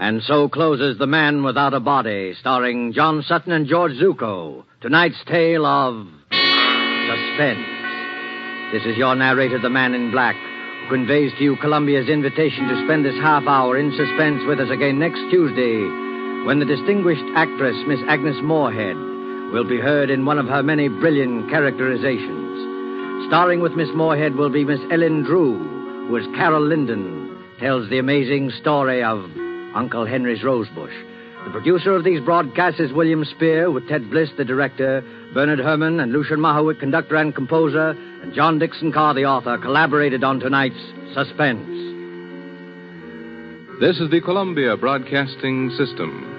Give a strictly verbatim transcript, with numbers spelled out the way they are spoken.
And so closes The Man Without a Body, starring John Sutton and George Zucco. Tonight's tale of suspense. This is your narrator, the Man in Black, who conveys to you Columbia's invitation to spend this half hour in suspense with us again next Tuesday, when the distinguished actress, Miss Agnes Moorehead, will be heard in one of her many brilliant characterizations. Starring with Miss Moorehead will be Miss Ellen Drew, who as Carol Linden tells the amazing story of Uncle Henry's Rosebush. The producer of these broadcasts is William Spear, with Ted Bliss, the director, Bernard Herrmann and Lucian Mahowick, conductor and composer, and John Dixon Carr, the author, collaborated on tonight's Suspense. This is the Columbia Broadcasting System.